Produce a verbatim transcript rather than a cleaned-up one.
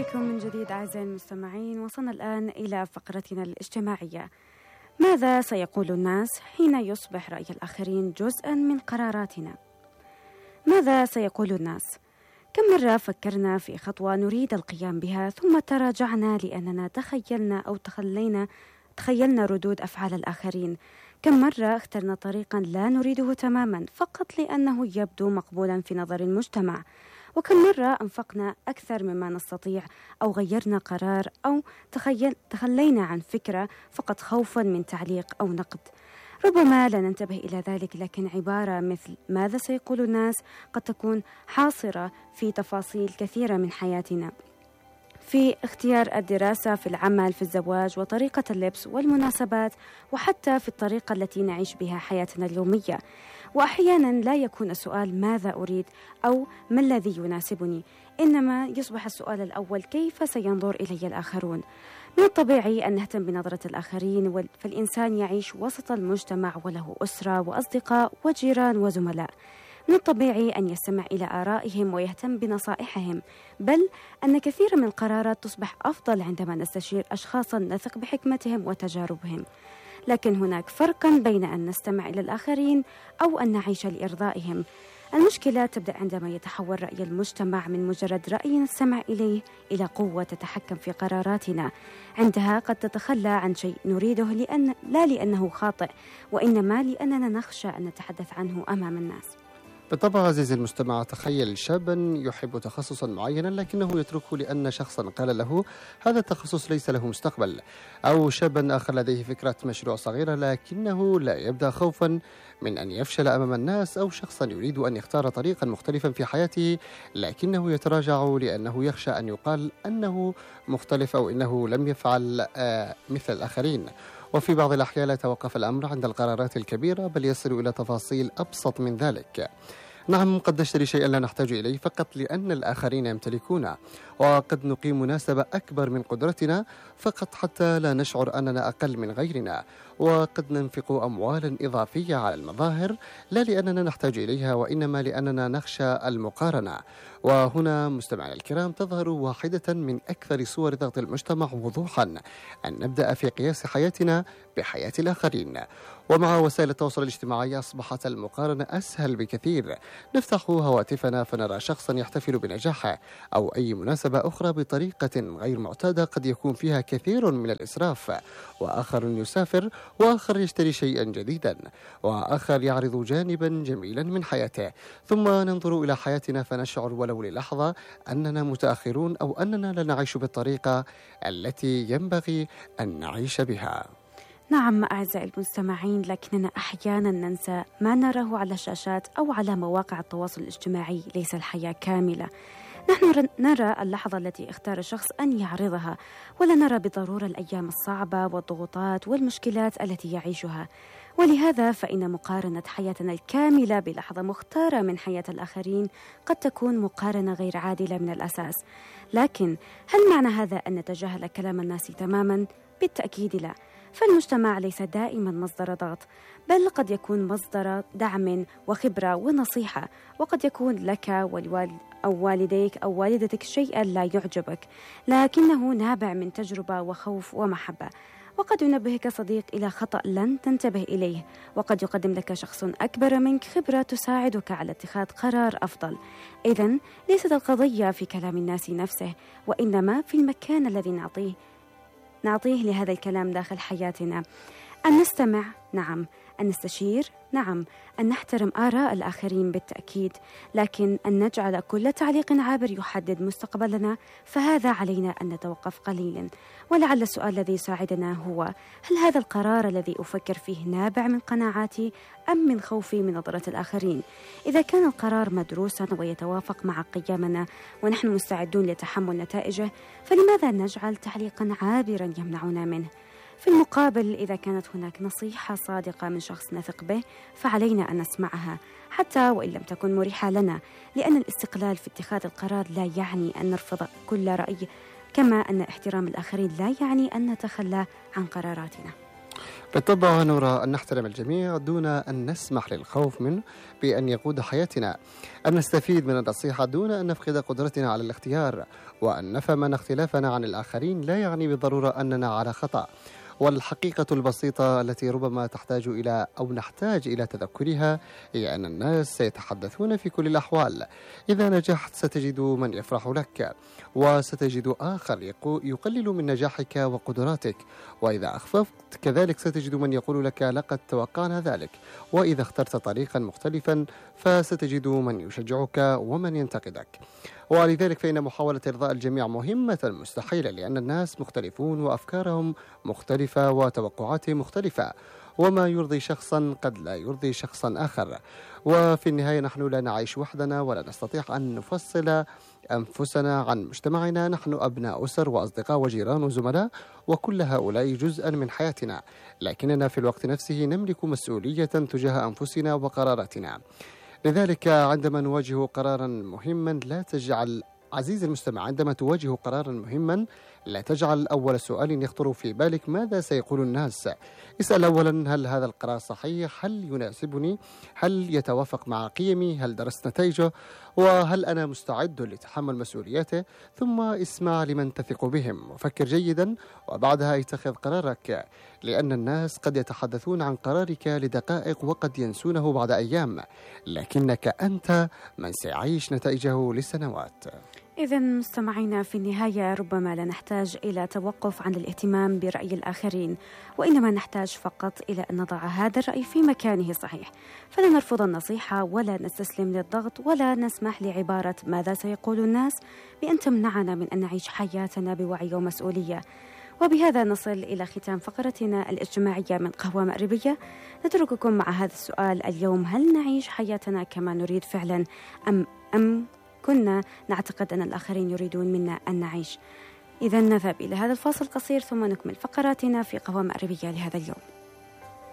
بكم من جديد أعزائي المستمعين. وصلنا الآن إلى فقرتنا الاجتماعية. ماذا سيقول الناس حين يصبح رأي الآخرين جزءا من قراراتنا؟ ماذا سيقول الناس؟ كم مرة فكرنا في خطوة نريد القيام بها ثم تراجعنا لأننا تخيلنا أو تخلينا تخيلنا ردود أفعال الآخرين؟ كم مرة اخترنا طريقا لا نريده تماما فقط لأنه يبدو مقبولا في نظر المجتمع؟ وكم مرة أنفقنا أكثر مما نستطيع أو غيرنا قرار أو تخيل تخلينا عن فكرة فقط خوفا من تعليق أو نقد؟ ربما لا ننتبه إلى ذلك، لكن عبارة مثل ماذا سيقول الناس قد تكون حاصرة في تفاصيل كثيرة من حياتنا، في اختيار الدراسة، في العمل، في الزواج، وطريقة اللبس والمناسبات، وحتى في الطريقة التي نعيش بها حياتنا اليومية. وأحيانا لا يكون السؤال ماذا أريد أو ما الذي يناسبني، إنما يصبح السؤال الأول كيف سينظر إلي الآخرون. من الطبيعي أن نهتم بنظرة الآخرين، فالإنسان يعيش وسط المجتمع وله أسرة وأصدقاء وجيران وزملاء. من الطبيعي أن يستمع إلى آرائهم ويهتم بنصائحهم، بل أن كثير من القرارات تصبح أفضل عندما نستشير أشخاصا نثق بحكمتهم وتجاربهم. لكن هناك فرق بين أن نستمع إلى الآخرين أو أن نعيش لإرضائهم. المشكلة تبدأ عندما يتحول رأي المجتمع من مجرد رأي نستمع إليه إلى قوة تتحكم في قراراتنا. عندها قد تتخلى عن شيء نريده لأن لا لأنه خاطئ، وإنما لأننا نخشى أن نتحدث عنه أمام الناس. بالطبع عزيزي المستمع، تخيل شابا يحب تخصصا معينا لكنه يتركه لأن شخصا قال له هذا التخصص ليس له مستقبل، أو شابا آخر لديه فكرة مشروع صغيرة لكنه لا يبدأ خوفا من أن يفشل أمام الناس، أو شخصا يريد أن يختار طريقا مختلفا في حياته لكنه يتراجع لأنه يخشى أن يقال أنه مختلف أو أنه لم يفعل مثل الآخرين. وفي بعض الأحيان يتوقف الأمر عند القرارات الكبيرة، بل يصل إلى تفاصيل أبسط من ذلك. نعم، قد نشتري شيئا لا نحتاج إليه فقط لأن الآخرين يمتلكونه، وقد نقيم مناسبة أكبر من قدرتنا فقط حتى لا نشعر أننا أقل من غيرنا، وقد ننفق أموالا إضافية على المظاهر لا لأننا نحتاج إليها وإنما لأننا نخشى المقارنة. وهنا مستمعينا الكرام تظهر واحدة من أكثر صور ضغط المجتمع وضوحا، أن نبدأ في قياس حياتنا بحياة الآخرين. ومع وسائل التواصل الاجتماعي أصبحت المقارنة أسهل بكثير. نفتح هواتفنا فنرى شخصا يحتفل بنجاحه أو أي مناسبة أخرى بطريقة غير معتادة قد يكون فيها كثير من الإسراف، وآخر يسافر، وآخر يشتري شيئا جديدا، وآخر يعرض جانبا جميلا من حياته. ثم ننظر إلى حياتنا فنشعر ولو للحظة أننا متأخرون أو أننا لا نعيش بالطريقة التي ينبغي أن نعيش بها. نعم أعزائي المستمعين، لكننا أحيانا ننسى ما نراه على الشاشات أو على مواقع التواصل الاجتماعي ليس الحياة كاملة. نحن نرى اللحظة التي اختار الشخص أن يعرضها، ولا نرى بالضرورة الأيام الصعبة والضغوطات والمشكلات التي يعيشها. ولهذا فإن مقارنة حياتنا الكاملة بلحظة مختارة من حياة الآخرين قد تكون مقارنة غير عادلة من الأساس. لكن هل معنى هذا أن نتجاهل كلام الناس تماما؟ بالتأكيد لا. فالمجتمع ليس دائما مصدر ضغط، بل قد يكون مصدر دعم وخبرة ونصيحة، وقد يكون لك والوالد أو والديك أو والدتك شيئا لا يعجبك لكنه نابع من تجربة وخوف ومحبة. وقد ينبهك صديق إلى خطأ لن تنتبه إليه، وقد يقدم لك شخص أكبر منك خبرة تساعدك على اتخاذ قرار أفضل. إذن ليست القضية في كلام الناس نفسه، وإنما في المكان الذي نعطيه نعطيه لهذا الكلام داخل حياتنا. أن نستمع، نعم. أن نستشير، نعم. أن نحترم آراء الآخرين بالتأكيد، لكن أن نجعل كل تعليق عابر يحدد مستقبلنا فهذا علينا أن نتوقف قليلا. ولعل السؤال الذي يساعدنا هو: هل هذا القرار الذي أفكر فيه نابع من قناعاتي أم من خوفي من نظرة الآخرين؟ إذا كان القرار مدروسا ويتوافق مع قيمنا ونحن مستعدون لتحمل نتائجه، فلماذا نجعل تعليقا عابرا يمنعنا منه؟ في المقابل، إذا كانت هناك نصيحة صادقة من شخص نثق به فعلينا أن نسمعها حتى وإن لم تكن مريحة لنا، لأن الاستقلال في اتخاذ القرار لا يعني أن نرفض كل رأي، كما أن احترام الآخرين لا يعني أن نتخلى عن قراراتنا. بالطبع نرى أن نحترم الجميع دون أن نسمح للخوف منه بأن يقود حياتنا، أن نستفيد من النصيحة دون أن نفقد قدرتنا على الاختيار، وأن نفهم أن اختلافنا عن الآخرين لا يعني بالضرورة أننا على خطأ. والحقيقة البسيطة التي ربما تحتاج إلى أو نحتاج إلى تذكرها هي أن الناس سيتحدثون في كل الأحوال. إذا نجحت ستجد من يفرح لك، وستجد آخر يقلل من نجاحك وقدراتك، وإذا أخفقت كذلك ستجد من يقول لك لقد توقعنا ذلك، وإذا اخترت طريقا مختلفا فستجد من يشجعك ومن ينتقدك. ولذلك فإن محاولة إرضاء الجميع مهمة مستحيلة، لأن الناس مختلفون وأفكارهم مختلفة وتوقعاتهم مختلفة، وما يرضي شخصا قد لا يرضي شخصا آخر. وفي النهاية نحن لا نعيش وحدنا ولا نستطيع أن نفصل أنفسنا عن مجتمعنا. نحن أبناء أسر وأصدقاء وجيران وزملاء، وكل هؤلاء جزءا من حياتنا، لكننا في الوقت نفسه نملك مسؤولية تجاه أنفسنا وقراراتنا. لذلك عندما نواجه قرارا مهما لا تجعل عزيزي المستمع عندما تواجه قرارا مهما لا تجعل أول سؤال يخطر في بالك ماذا سيقول الناس. اسأل أولا هل هذا القرار صحيح؟ هل يناسبني؟ هل يتوافق مع قيمي؟ هل درست نتائجه؟ وهل أنا مستعد لتحمل مسؤوليته؟ ثم اسمع لمن تثق بهم وفكر جيدا، وبعدها اتخذ قرارك، لأن الناس قد يتحدثون عن قرارك لدقائق وقد ينسونه بعد أيام، لكنك أنت من سيعيش نتائجه لسنوات. إذا مستمعينا، في النهاية ربما لا نحتاج إلى توقف عن الاهتمام برأي الآخرين، وإنما نحتاج فقط إلى أن نضع هذا الرأي في مكانه الصحيح، فلا نرفض النصيحة ولا نستسلم للضغط ولا نسمح لعبارة ماذا سيقول الناس بأن تمنعنا من أن نعيش حياتنا بوعي ومسؤولية. وبهذا نصل إلى ختام فقرتنا الاجتماعية من قهوة مأربية. نترككم مع هذا السؤال اليوم: هل نعيش حياتنا كما نريد فعلا أم أم كنا نعتقد أن الآخرين يريدون منا أن نعيش؟ إذا نذهب إلى هذا الفاصل القصير ثم نكمل فقراتنا في قهوة مأربية لهذا اليوم.